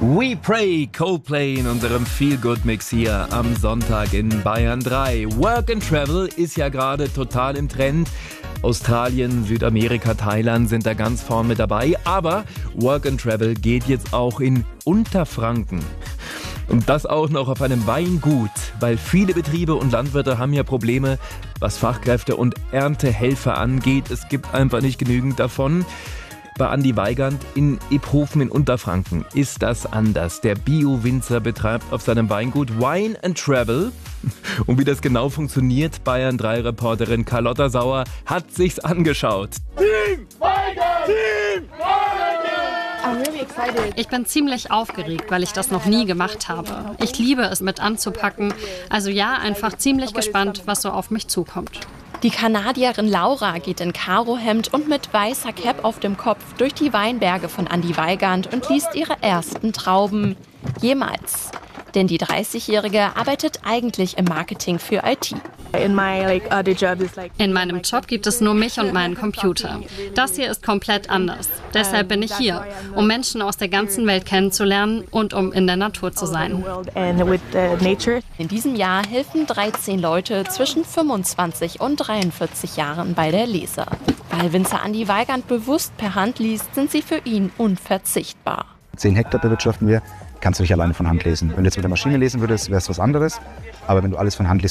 We Pray, Coldplay in unserem Feel-Good-Mix hier am Sonntag in Bayern 3. Work and Travel ist ja gerade total im Trend. Australien, Südamerika, Thailand sind da ganz vorn mit dabei. Aber Work and Travel geht jetzt auch in Unterfranken. Und das auch noch auf einem Weingut, weil viele Betriebe und Landwirte haben ja Probleme, was Fachkräfte und Erntehelfer angeht. Es gibt einfach nicht genügend davon. Bei Andi Weigand in Iphofen in Unterfranken ist das anders. Der Bio-Winzer betreibt auf seinem Weingut Wine and Travel. Und wie das genau funktioniert, Bayern 3-Reporterin Carlotta Sauer hat sich's angeschaut. Team Weigand! Team Weigand! Ich bin ziemlich aufgeregt, weil ich das noch nie gemacht habe. Ich liebe es, mit anzupacken. Also ja, einfach ziemlich gespannt, was so auf mich zukommt. Die Kanadierin Laura geht in Karohemd und mit weißer Cap auf dem Kopf durch die Weinberge von Andi Weigand und liest ihre ersten Trauben. Jemals. Denn die 30-Jährige arbeitet eigentlich im Marketing für IT. In meinem Job gibt es nur mich und meinen Computer. Das hier ist komplett anders. Deshalb bin ich hier, um Menschen aus der ganzen Welt kennenzulernen und um in der Natur zu sein. In diesem Jahr helfen 13 Leute zwischen 25 und 43 Jahren bei der Lese. Weil Winzer Andi Weigand bewusst per Hand liest, sind sie für ihn unverzichtbar. 10 Hektar bewirtschaften wir, kannst du nicht alleine von Hand lesen. Wenn du jetzt mit der Maschine lesen würdest, wäre es was anderes. Aber wenn du alles von Hand liest,